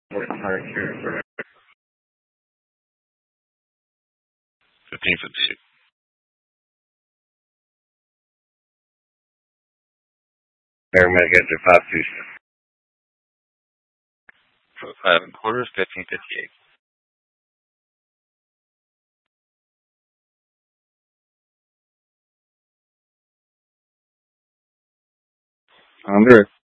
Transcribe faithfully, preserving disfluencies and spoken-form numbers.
fifteen fifty-eight. Paramedic at the five two six. For five and quarters, fifteen fifty-eight. Under